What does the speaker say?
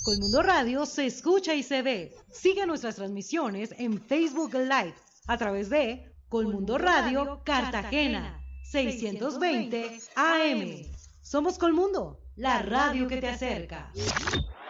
Colmundo Radio se escucha y se ve. Sigue nuestras transmisiones en Facebook Live a través de Colmundo Radio Cartagena 620 AM. Somos Colmundo, la radio que te acerca.